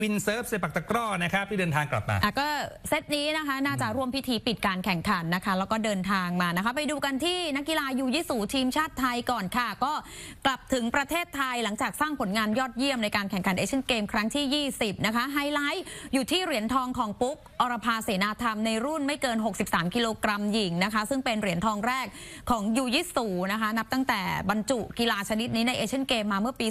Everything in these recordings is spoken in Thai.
วินเซิร์ฟเซปักตะกร้อนะครับที่เดินทางกลับมาก็เซตนี้นะคะน่าจะร่วมพิธีปิดการแข่งขันนะคะแล้วก็เดินทางมานะคะไปดูกันที่นักกีฬายูยิสูทีมชาติไทยก่อนค่ะก็กลับถึงประเทศไทยหลังจากสร้างผลงานยอดเยี่ยมในการแข่งขันเอเชียนเกมครั้งที่20นะคะไฮไลท์อยู่ที่เหรียญทองของปุ๊กอรภาเสนาธรรมในรุ่นไม่เกิน63กิโลกรัมหญิงนะคะซึ่งเป็นเหรียญทองแรกของยูยิสูนะคะนับตั้งแต่บรรจุกีฬาชนิดนี้ในเอเชียนเกมมาเมื่อปี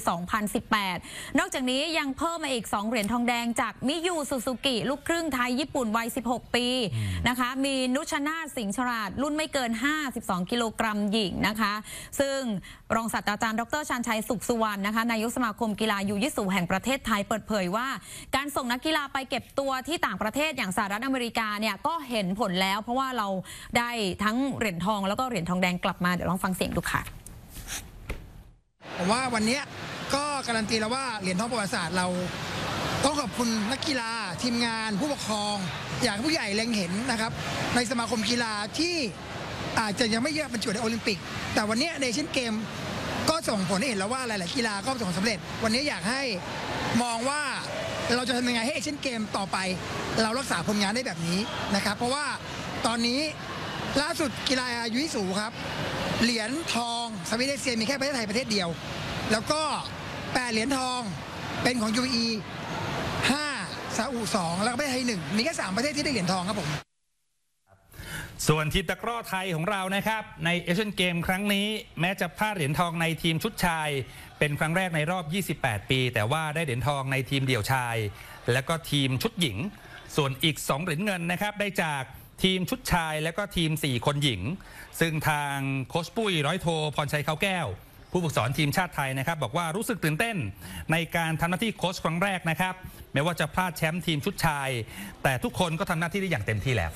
2018นอกจากนี้ยังเพิ่มมาอีก2เหรียญทองแดงจากมิยูซูซูกิลูกครึ่งไทยญี่ปุ่นวัย16ปีนะคะมีนุชนาถสิงห์ฉลาดรุ่นไม่เกิน52กิโลกรัมหญิงนะคะซึ่งรองศาสตราจารย์ดร.ชาญชัยสุขสุวรรณนะคะนายกสมาคมกีฬายูยิสูแห่งประเทศไทยเปิดเผยว่าการส่งนักกีฬาไปเก็บตัวที่ต่างประเทศอย่างสหรัฐอเมริกาเนี่ยก็เห็นผลแล้วเพราะว่าเราได้ทั้งเหรียญทองแล้วก็เหรียญทองแดงกลับมาเดี๋ยวลองฟังเสียงดูค่ะผมว่าวันนี้ก็การันตีแล้วว่าเหรียญทองประวัติศาสตร์เราต้องขอบคุณนักกีฬาทีมงานผู้ปกครองอย่างผู้ใหญ่เล็งเห็นนะครับในสมาคมกีฬาที่อาจจะยังไม่เยอะบรรจุในโอลิมปิกแต่วันนี้ในเอเชียนเกมก็ส่งผลให้เห็นแล้วว่าหลายๆกีฬาก็ประสบความสำเร็จวันนี้อยากให้มองว่าเราจะทำยังไงให้เอเชียนเกมต่อไปเรารักษาผลงานได้แบบนี้นะครับเพราะว่าตอนนี้ล่าสุดกีฬายูยิสูครับเหรียญทองสวีเดนเซียมีแค่ประเทศไทยประเทศเดียวแล้วก็8เหรียญทองเป็นของ UAE 5ซาอุ2แล้วก็ประเทศไทย1มีแค่3ประเทศที่ได้เหรียญทองครับผมส่วนทีมตะกร้อไทยของเรานะครับในเอเชียนเกมครั้งนี้แม้จะพลาดเหรียญทองในทีมชุดชายเป็นครั้งแรกในรอบ28ปีแต่ว่าได้เหรียญทองในทีมเดี่ยวชายและก็ทีมชุดหญิงส่วนอีก2เหรียญเงินนะครับได้จากทีมชุดชายและก็ทีม4คนหญิงซึ่งทางโค้ชปุ้ยร้อยโทพรชัยเขาแก้วผู้ฝึกสอนทีมชาติไทยนะครับบอกว่ารู้สึกตื่นเต้นในการทำหน้าที่โค้ชครั้งแรกนะครับแม้ว่าจะพลาดแชมป์ทีมชุดชายแต่ทุกคนก็ทำหน้าที่ได้อย่างเต็มที่แล้ว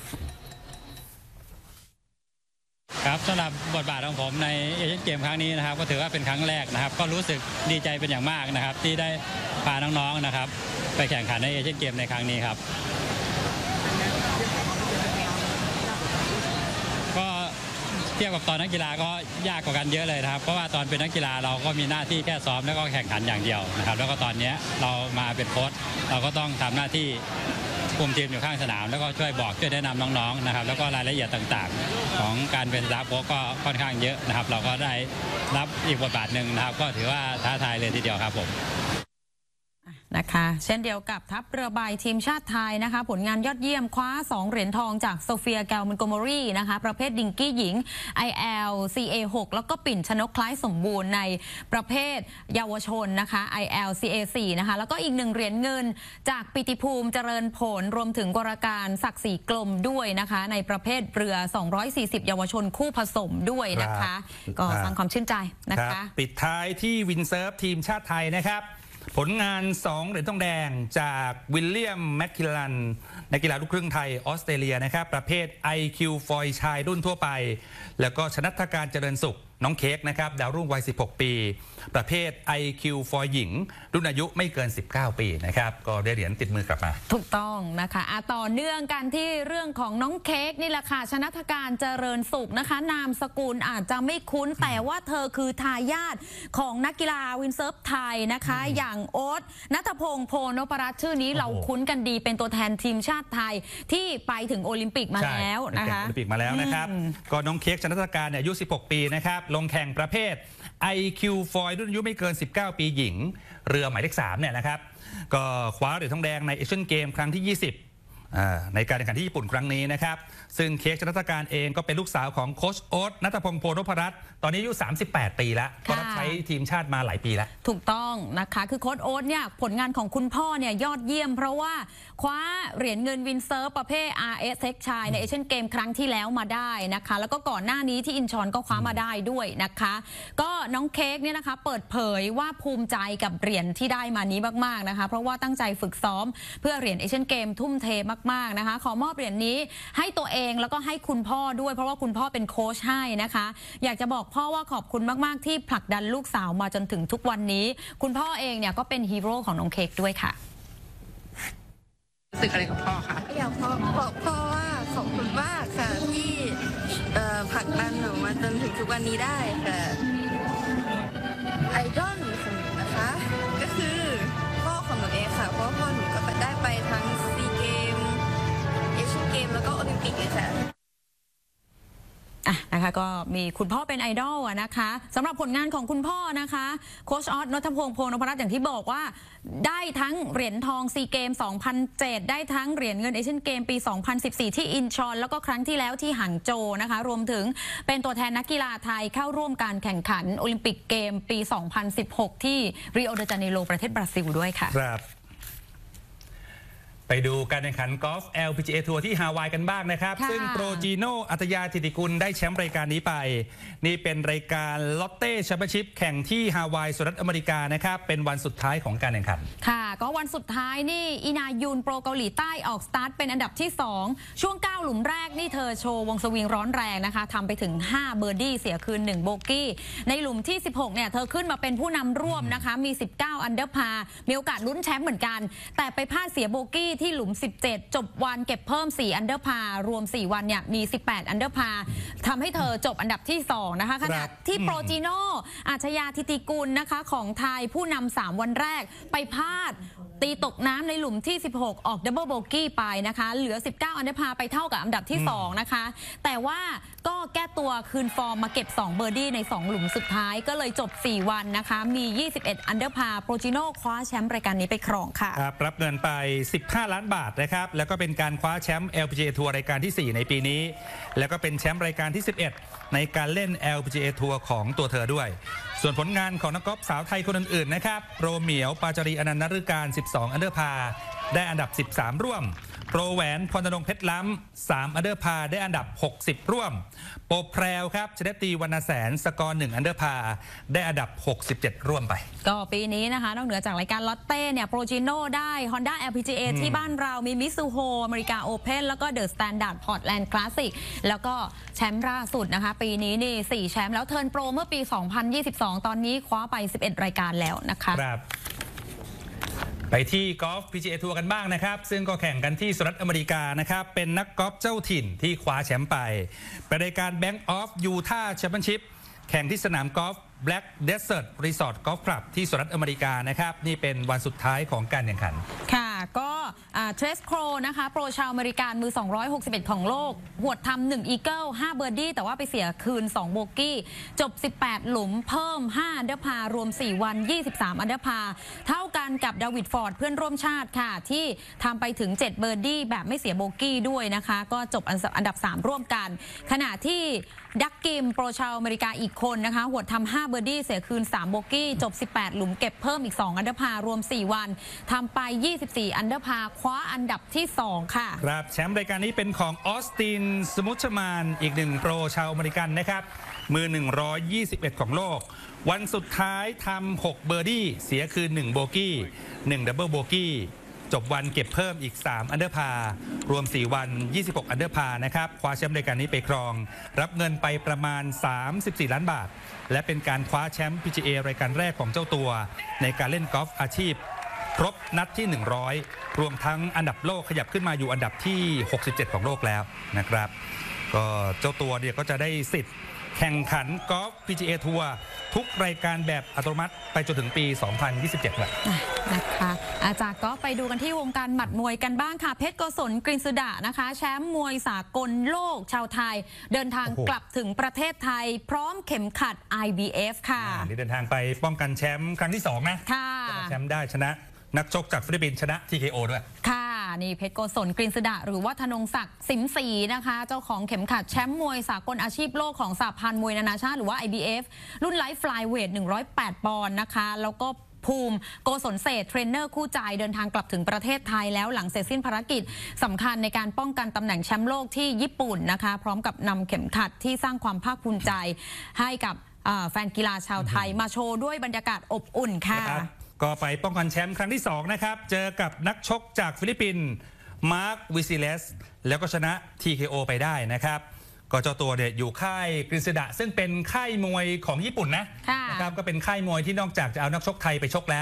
ครับสำหรับบทบาทของผมในเอเชียนเกมครั้งนี้นะครับก็ถือว่าเป็นครั้งแรกนะครับก็รู้สึกดีใจเป็นอย่างมากนะครับที่ได้พาน้องๆนะครับไปแข่งขันในเอเชียนเกมในครั้งนี้ครับก็เทียบกับตอนนักกีฬาก็ยากกว่ากันเยอะเลยนะครับเพราะว่าตอนเป็นนักกีฬาเราก็มีหน้าที่แค่ซ้อมแล้วก็แข่งขันอย่างเดียวนะครับแล้วก็ตอนนี้เรามาเป็นโค้ชเราก็ต้องทำหน้าที่คุมทีมอยู่ข้างสนามแล้วก็ช่วยบอกช่วยแนะนำน้องๆนะครับแล้วก็รายละเอียดต่างๆของการเป็นสตาฟโค้ชก็ค่อนข้างเยอะนะครับเราก็ได้รับอีกบทบาทหนึ่งนะครับก็ถือว่าท้าทายเลยทีเดียวครับผมนะคะเช่นเดียวกับทัพเรือใบทีมชาติไทยนะคะผลงานยอดเยี่ยมคว้า2เหรียญทองจากโซเฟียแกลมอนโกโมรีนะคะประเภทดิงกี้หญิง IL CA6 แล้วก็ปิ่นชนกคล้ายสมบูรณ์ในประเภทเยาวชนนะคะ IL CA4 นะคะแล้วก็อีก1เหรียญเงินจากปิติภูมิเจริญผลรวมถึงวรการศักดิ์ศรีกลมด้วยนะคะในประเภทเรือ240เยาวชนคู่ผสมด้วยนะคะก็สร้างความชื่นใจนะคะปิดท้ายที่วินเซิร์ฟทีมชาติไทยนะครับผลงาน2เหรียญทองแดงจากวิลเลียมแมคคิลลันนักกีฬาลูกครึ่งไทยออสเตรเลียนะครับประเภท IQ ฟอยชายรุ่นทั่วไปแล้วก็ชนัทการเจริญสุขน้องเค้กนะครับดาวรุ่งวัย16ปีประเภท IQ ฟอยหญิงรุ่นอายุไม่เกิน19ปีนะครับก็ได้เหรียญติดมือกลับมาถูกต้องนะคะต่อเนื่องกันที่เรื่องของน้องเค้กนี่แหละค่ะชนัทการเจริญสุขนะคะนามสกุลอาจจะไม่คุ้นแต่ว่าเธอคือทายาทของนักกีฬาวินเซิร์ฟไทยนะคะอย่างโอ๊ตณัฐพงษ์โพนพรัตน์ชื่อนี้เราคุ้นกันดีเป็นตัวแทนทีมชาติไทยที่ไปถึงโอลิมปิกมาแล้วนะคะโอลิมปิกมาแล้วนะครับก็น้องเค้กชนัทการเนี่ยอายุ16ปีนะครับลงแข่งประเภท IQ ฟอยรุ่นอายุไม่เกิน19ปีหญิงเรือหมายเลข3เนี่ยนะครับก็คว้าเหรียญทองแดงในเอเชียนเกมครั้งที่20ในการแข่งขันที่ญี่ปุ่นครั้งนี้นะครับซึ่งเค้กชนัทการเองก็เป็นลูกสาวของโค้ชโอ๊ตณัฐพงษ์โพนพรัตน์ตอนนี้อายุ38ปีแล้วก็รับใช้ทีมชาติมาหลายปีแล้วถูกต้องนะคะคือโค้ชโอ๊ตเนี่ยผลงานของคุณพ่อเนี่ยยอดเยี่ยมเพราะว่าคว้าเหรียญเงินวินเซิร์ฟประเภท RSX ชายในเอเชียนเกมครั้งที่แล้วมาได้นะคะแล้วก็ก่อนหน้านี้ที่อินชอนก็คว้ามาได้ด้วยนะคะก็น้องเค้กเนี่ยนะคะเปิดเผยว่าภูมิใจกับเหรียญที่ได้มานี้มากๆนะคะเพราะว่าตั้งใจฝึกซ้อมเพื่อเหรียญเอเชียนเกมทุ่มเทมากๆนะคะขอมอบเหรียญนี้ให้ตัวเองแล้วก็ให้คุณพ่อด้วยเพราะว่าคุณพ่อเป็นโค้ชให้นะคะอยากจะบอกพ่อว่าขอบคุณมากๆที่ผลักดันลูกสาวมาจนถึงทุกวันนี้คุณพ่อเองเนี่ยก็เป็นฮีโร่ของน้องเค้กด้วยค่ะรู้สึกอะไรกับพ่อคะอยากบอกพ่อว่าขอบคุณมากค่ะที่ผลักดันหนูมาจนถึงทุกวันนี้ได้ค่ะไอดอลของหนูนะคะก็คือพ่อของหนูเองค่ะเพราะพ่อหนูก็เป็นนะคะก็มีคุณพ่อเป็นไอดอลนะคะสำหรับผลงานของคุณพ่อนะคะโค้ชออสณัฐพงษ์โพนพรัตน์อย่างที่บอกว่าได้ทั้งเหรียญทองซีเกม 2007 ได้ทั้งเหรียญเงินเอเชียนเกมปี 2014 ที่อินชอนแล้วก็ครั้งที่แล้วที่หังโจวนะคะรวมถึงเป็นตัวแทนนักกีฬาไทยเข้าร่วมการแข่งขันโอลิมปิกเกมปี 2016 ที่ริโอเดจาเนโรประเทศบราซิลด้วยค่ะครับไปดูการแข่งขันกอล์ฟ LPGA ทัวร์ที่ฮาวายกันบ้างนะครับซึ่งโปรจีโนอัตยาธิติกุลได้แชมป์รายการนี้ไปนี่เป็นรายการลอตเต้แชมเปี้ยนชิพแข่งที่ฮาวายสหรัฐอเมริกานะครับเป็นวันสุดท้ายของการแข่งขันค่ะก็วันสุดท้ายนี่อินายุนโปรเกาหลีใต้ออกสตาร์ทเป็นอันดับที่2ช่วง9หลุมแรกนี่เธอโชว์วงสวิงร้อนแรงนะคะทำไปถึง5เบอร์ดี้เสียคืน1โบกี้ในหลุมที่16เนี่ยเธอขึ้นมาเป็นผู้นำร่วมนะคะมี19อันเดอร์พาร์มีโอกาสลุ้นแชมป์เหมือนกันแต่ไปพลาดเสียโบกี้ที่หลุม17จบวันเก็บเพิ่ม4อันเดอร์พาร์รวม4วันเนี่ยมี18อันเดอร์พาร์ทำให้เธอจบอันดับที่2นะคะขณะที่โปรจีโนอาชญาธิติกุลนะคะของไทยผู้นำ3วันแรกไปพลาดตีตกน้ำในหลุมที่16ออกดับเบิลโบกี้ไปนะคะเหลือ19อันเดอร์พาร์ไปเท่ากับอันดับที่2นะคะแต่ว่าก็แก้ตัวคืนฟอร์มมาเก็บ2เบอร์ดี้ใน2หลุมสุดท้ายก็เลยจบ4วันนะคะมี21อันเดอร์พาร์โปรจิโนคว้าแชมป์รายการนี้ไปครองค่ะรับเงินไป15ล้านบาทนะครับแล้วก็เป็นการคว้าแชมป์ LPGA ทัวร์รายการที่4ในปีนี้แล้วก็เป็นแชมป์รายการที่11ในการเล่น LPGA ทัวร์ของตัวเธอด้วยส่วนผลงานของนักกอล์ฟสาวไทยคนอื่นๆนะครับโปรเหมียวปาจารีอนันต์นฤการ12อันเดอร์พาร์ได้อันดับ13ร่วมโปรแหวนพรณรงค์เพชรล้ำ3อันเดอร์พาร์ได้อันดับ60ร่วมโปรแพรวครับชนตีวรรณแสนสกอร์1อันเดอร์พาร์ได้อันดับ67ร่วมไปก็ปีนี้นะคะนอกเหนือจากรายการลอตเต้เนี่ยโปรจิโนได้ Honda LPGA ที่บ้านเรามีมิซูโฮอเมริกาโอเพ่นแล้วก็เดอะสแตนดาร์ดพอร์ตแลนด์คลาสสิกแล้วก็แชมป์ล่าสุดนะคะปีนี้นี่4แชมป์แล้วเทิร์นโปรเมื่อปี 2022 ตอนนี้คว้าไป11รายการแล้วนะคะครับไปที่กอล์ฟ PGA ทัวร์กันบ้างนะครับซึ่งก็แข่งกันที่สหรัฐอเมริกานะครับเป็นนักกอล์ฟเจ้าถิ่นที่คว้าแชมป์ไปเป็นรายการ Bank of Utah Championship แข่งที่สนามกอล์ฟ Black Desert Resort Golf Club ที่สหรัฐอเมริกานะครับนี่เป็นวันสุดท้ายของการแข่งขันค่ะก็เทรสโครนะคะโปรชาวอเมริกันมือ261ของโลกหวดทำ1อีเกิล5เบอร์ดี้แต่ว่าไปเสียคืน2โบกี้จบ18หลุมเพิ่ม5อันเดอร์พาร์รวม4วัน23อันเดอร์พาร์เท่ากันกับดาวิดฟอร์ดเพื่อนร่วมชาติค่ะที่ทำไปถึง7เบอร์ดี้แบบไม่เสียโบกี้ด้วยนะคะก็จบอันดับ3ร่วมกันขณะที่ดักกิมโปรชาวอเมริกาอีกคนนะคะหวดทำ5เบอร์ดี้เสียคืน3โบกี้จบ18หลุมเก็บเพิ่มอีก2อันเดอร์พาร์รวม4วันทำไป24อันเดอร์พาร์คว้าอันดับที่2ค่ะครับแชมป์รายการนี้เป็นของออสตินสมุชมานอีก1โปรชาวอเมริกันนะครับมือ121ของโลกวันสุดท้ายทำ6เบอร์ดี้เสียคืน1โบกี้1ดับเบิลโบกี้จบวันเก็บเพิ่มอีก3อันเดอร์พาร์รวม4วัน26อันเดอร์พาร์นะครับคว้าแชมป์รายการนี้ไปครองรับเงินไปประมาณ34ล้านบาทและเป็นการคว้าแชมป์ PGA รายการแรกของเจ้าตัวในการเล่นกอล์ฟอาชีพครบนัดที่100รวมทั้งอันดับโลกขยับขึ้นมาอยู่อันดับที่67ของโลกแล้วนะครับก็เจ้าตัวเนี่ยก็จะได้สิทธิ์แข่งขันกอล์ฟ PGA ทัวร์ทุกรายการแบบอัตโนมัติไปจนถึงปี 2027เลยนะคะจากก็ไปดูกันที่วงการหมัดมวยกันบ้างค่ะเพชรโกศลกฤษดานะคะแชมป์มวยสากลโลกชาวไทยเดินทางกลับถึงประเทศไทยพร้อมเข็มขัด IBF ค่ะเดินทางไปป้องกันแชมป์ครั้งที่2นะค่ะแชมป์ได้ชนะนักชกจากฟิลิปปินส์ชนะ TKO ด้วยค่ะนี่เพชรโกศลกฤษดาหรือว่าธนงศักดิ์สิมศรีนะคะเจ้าของเข็มขัดแชมป์มวยสากลอาชีพโลกของสหพันธ์มวยนานาชาติหรือว่า IBF รุ่นไลท์ฟลายเวท108ปอนด์นะคะแล้วก็ภูมิโกศลเศรษฐ์เทรนเนอร์คู่ใจเดินทางกลับถึงประเทศไทยแล้วหลังเสร็จสิ้นภารกิจสำคัญในการป้องกันตำแหน่งแชมป์โลกที่ญี่ปุ่นนะคะพร้อมกับนำเข็มขัดที่สร้างความภาคภูมิใจให้กับแฟนกีฬาชาวไทยมาโชว์ด้วยบรรยากาศอบอุ่นค่ะก็ไปป้องกันแชมป์ครั้งที่2นะครับเจอกับนักชกจากฟิลิปปินส์มาร์ควิซิเลสแล้วก็ชนะ TKO ไปได้นะครับก็เจ้าตัวเนี่ยอยู่ค่ายกฤษดาซึ่งเป็นค่ายมวยของญี่ปุ่นนะครับก็เป็นค่ายมวยที่นอกจากจะเอานักชกไทยไปชกแล้ว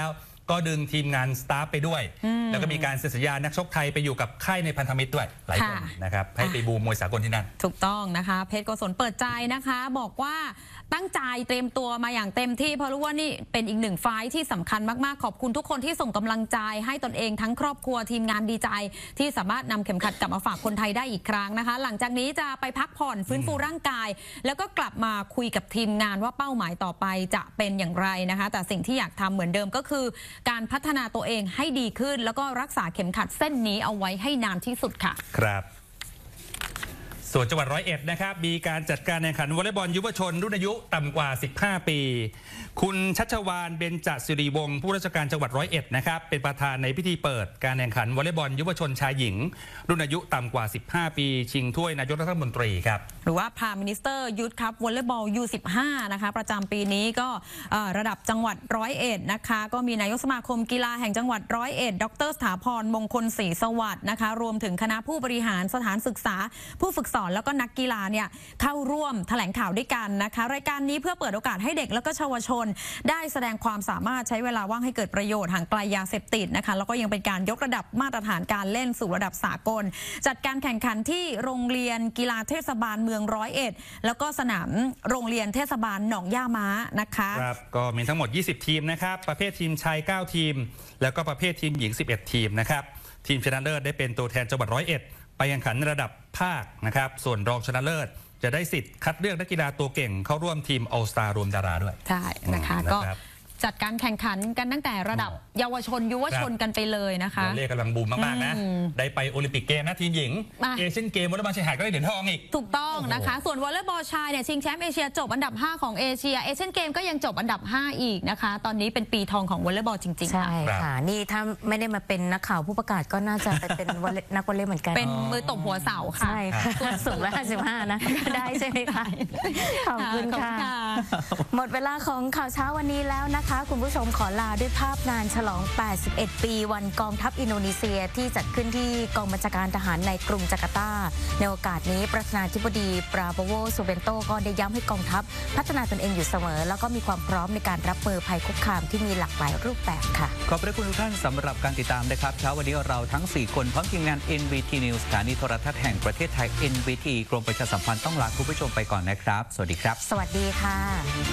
ก็ดึงทีมงานสตาฟไปด้วย แล้วก็มีการเซ็นสัญญานักชกไทยไปอยู่กับค่ายในพันธมิตรด้วยหลายคนนะครับให้ไปบูมมวยสากลที่นั่นถูกต้องนะคะเพชรโกศลเปิดใจนะคะบอกว่าตั้งใจเตรียมตัวมาอย่างเต็มที่เพราะรู้ว่านี่เป็นอีกหนึ่งไฟท์ที่สำคัญมากๆขอบคุณทุกคนที่ส่งกำลังใจให้ตนเองทั้งครอบครัวทีมงานดีใจที่สามารถนำเข็มขัดกลับมาฝากคนไทยได้อีกครั้งนะคะหลังจากนี้จะไปพักผ่อนฟื้นฟูร่างกายแล้วก็กลับมาคุยกับทีมงานว่าเป้าหมายต่อไปจะเป็นอย่างไรนะคะแต่สิ่งที่อยากทำเหมือนเดิมก็คือการพัฒนาตัวเองให้ดีขึ้นแล้วก็รักษาเข็มขัดเส้นนี้เอาไว้ให้นานที่สุดค่ะครับส่วนจังหวัด101นะครับมีการจัดการแข่งขันวอลเลย์บอลยุวชนรุ่นอายุต่ำกว่า15ปีคุณชัชวาลเบญจศิริวงศ์ผู้ราชการจังหวัด101นะครับเป็นประธานในพิธีเปิดการแข่งขันวอลเลย์บอลยุวชนชายหญิงรุ่นอายุต่ำกว่า15ปีชิงถ้วยนายกรัฐมนตรีครับหรือว่าพามินิสเตอร์ยูทคัพวอลเลย์บอล U15 นะคะประจำปีนี้ก็ระดับจังหวัด101นะคะก็มีนายกสมาคมกีฬาแห่งจังหวัด101ดร.สถาพรมงคลศรีสวัสดิ์นะคะรวมถึงคณะผู้บริหารสถานศึกษาผู้ฝึกสอนแล้วก็นักกีฬาเนี่ยเข้าร่วมแถลงข่าวด้วยกันนะคะรายการนี้เพื่อเปิดโอกาสให้เด็กแล้วก็เยาวชนได้แสดงความสามารถใช้เวลาว่างให้เกิดประโยชน์ห่างไกลยาเสพติดนะคะแล้วก็ยังเป็นการยกระดับมาตรฐานการเล่นสู่ระดับสากลจัดการแข่งขันที่โรงเรียนกีฬาเทศบาลเมือง101แล้วก็สนามโรงเรียนเทศบาลหนองย่าม้านะคะครับก็มีทั้งหมด20ทีมนะครับประเภททีมชาย9ทีมแล้วก็ประเภททีมหญิง11ทีมนะครับทีมชนะเลิศได้เป็นตัวแทนจังหวัด101ไปแข่งขันในระดับภาคนะครับส่วนรองชนะเลิศจะได้สิทธิ์คัดเลือกนักกีฬาตัวเก่งเข้าร่วมทีม All Star รวมดาราด้วยใช่นะคะก็จัดการแข่งขันกันตั้งแต่ระดับเยาวชนยุวชนกันไปเลยนะคะเรียกกำลังบูมมากๆนะได้ไปโอลิมปิกเกมนะทีมหญิงเอเชียนเกมวอลเลย์บอลชายหาดก็ได้เหรียญทองอีกถูกต้องนะคะส่วนวอลเลย์บอลชายเนี่ยชิงแชมป์เอเชียจบอันดับ5ของเอเชียเอเชียนเกมก็ยังจบอันดับ5อีกนะคะตอนนี้เป็นปีทองของวอลเลย์บอลจริงๆใช่ค่ะนี่ถ้าไม่ได้มาเป็นนักข่าวผู้ประกาศก็น่าจะไปเป็นนักวอลเลย์เหมือนกันเป็นมือตบหัวเสาค่ะใช่ค่ะสูง155นะได้ใช่ไหมคะขอบคุณค่ะหมดเวลาของข่าวเช้าวันนี้แล้วนะคะคุณผู้ชมขอลาด้วยภาพงานฉลอง81ปีวันกองทัพอินโดนีเซียที่จัดขึ้นที่กองบัญชาการทหารในกรุงจาการ์ตาในโอกาสนี้ประธานาธิบดีปราโบโวซูเบนโตก็ได้ย้ำให้กองทัพพัฒนาตนเองอยู่เสมอแล้วก็มีความพร้อมในการรับมือภัยคุกคามที่มีหลากหลายรูปแบบค่ะขอบพระคุณทุกท่านสำหรับการติดตามนะครับเช้าวันนี้เราทั้ง4คนพร้อมทีมงาน NVT News สถานีโทรทัศน์แห่งประเทศไทย NVT กรมประชาสัมพันธ์ต้องลาคุณผู้ชมไปก่อนนะครับสวัสดีครับสวัสดีค่ะ